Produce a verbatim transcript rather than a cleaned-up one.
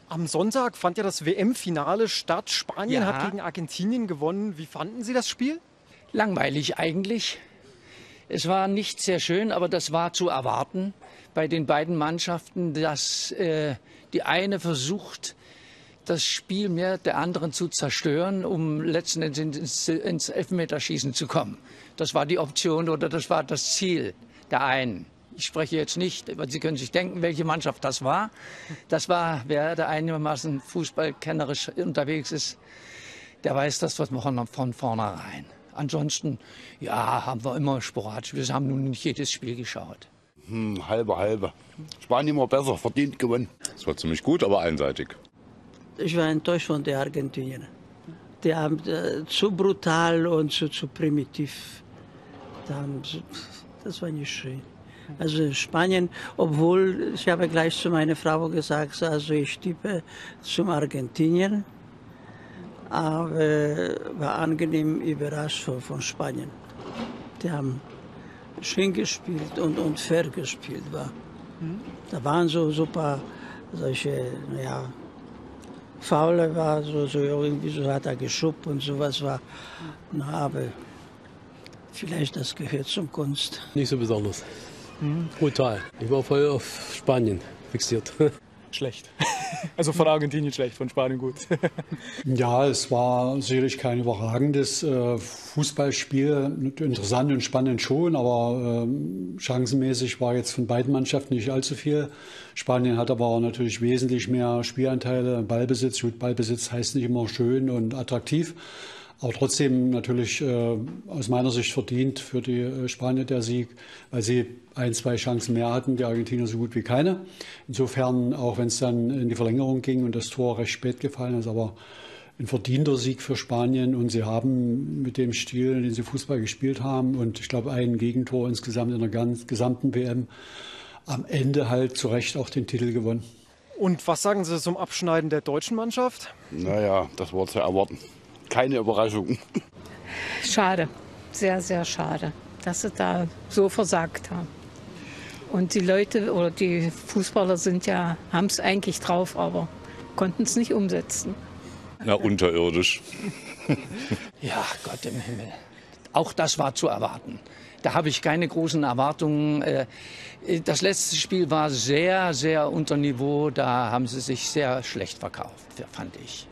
Am Sonntag fand ja das W M-Finale statt. Spanien Ja. hat gegen Argentinien gewonnen. Wie fanden Sie das Spiel? Langweilig eigentlich. Es war nicht sehr schön, aber das war zu erwarten bei den beiden Mannschaften, dass äh, die eine versucht, das Spiel mehr der anderen zu zerstören, um letzten Endes ins, ins Elfmeterschießen zu kommen. Das war die Option oder das war das Ziel der einen. Ich spreche jetzt nicht, weil Sie können sich denken, welche Mannschaft das war. Das war, wer da einigermaßen fußballkennerisch unterwegs ist, der weiß das von, von vornherein. Ansonsten, ja, haben wir immer sporadisch. Wir haben nun nicht jedes Spiel geschaut. Hm, halbe, halbe. Spanien war besser, verdient gewonnen. Es war ziemlich gut, aber einseitig. Ich war enttäuscht von den Argentiniern. Die haben äh, zu brutal und zu, zu primitiv. Die haben, das war nicht schön. Also Spanien, obwohl, ich habe gleich zu meiner Frau gesagt, also ich tippe zum Argentinien, aber war angenehm überrascht von, von Spanien. Die haben schön gespielt und, und fair gespielt. War. Da waren so super solche, ja, Faule war, so, so irgendwie so hat er geschubbt und sowas war. Na, aber vielleicht das gehört zum Kunst. Nicht so besonders. Mhm. Brutal. Ich war voll auf Spanien fixiert. Schlecht. Also von Argentinien schlecht, von Spanien gut. Ja, es war sicherlich kein überragendes äh, Fußballspiel. Interessant und spannend schon, aber äh, chancenmäßig war jetzt von beiden Mannschaften nicht allzu viel. Spanien hat aber natürlich wesentlich mehr Spielanteile, Ballbesitz. Gut, Ballbesitz heißt nicht immer schön und attraktiv. Aber trotzdem natürlich äh, aus meiner Sicht verdient für die äh, Spanier der Sieg, weil sie ein, zwei Chancen mehr hatten, die Argentinier so gut wie keine. Insofern, auch wenn es dann in die Verlängerung ging und das Tor recht spät gefallen ist, aber ein verdienter Sieg für Spanien. Und sie haben mit dem Stil, den sie Fußball gespielt haben, und ich glaube ein Gegentor insgesamt in der ganz, gesamten W M, am Ende halt zu Recht auch den Titel gewonnen. Und was sagen Sie zum Abschneiden der deutschen Mannschaft? Naja, das war zu erwarten. Keine Überraschung. Schade, sehr, sehr schade, dass sie da so versagt haben. Und die Leute oder die Fußballer sind ja, haben es eigentlich drauf, aber konnten es nicht umsetzen. Na, unterirdisch. Ja, Gott im Himmel. Auch das war zu erwarten. Da habe ich keine großen Erwartungen. Das letzte Spiel war sehr, sehr unter Niveau. Da haben sie sich sehr schlecht verkauft, fand ich.